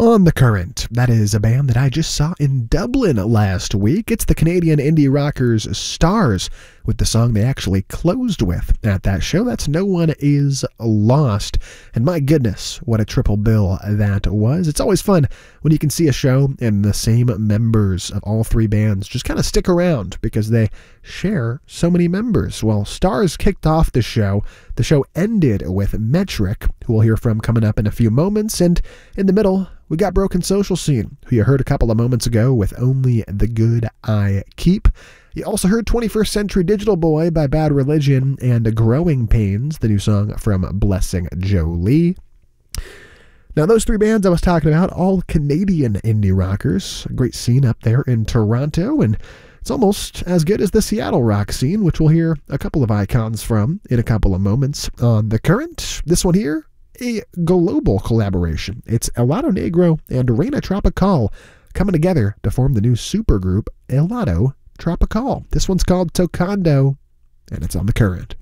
On the Current, that is a band that I just saw in Dublin last week. It's the Canadian indie rockers Stars, with the song they actually closed with at that show. That's No One Is Lost. And my goodness, what a triple bill that was. It's always fun when you can see a show and the same members of all three bands just kind of stick around because they share so many members. Well, Stars kicked off the show. The show ended with Metric, who we'll hear from coming up in a few moments. And in the middle, we got Broken Social Scene, who you heard a couple of moments ago with Only the Good I Keep. You also heard 21st Century Digital Boy by Bad Religion and Growing Pains, the new song from Blessing Jolie. Now, those three bands I was talking about, all Canadian indie rockers. A great scene up there in Toronto, and it's almost as good as the Seattle rock scene, which we'll hear a couple of icons from in a couple of moments. On The Current, this one here, a global collaboration. It's Helado Negro and Reina Tropical coming together to form the new supergroup Helado Tropical. This one's called Tocando, and it's on The Current.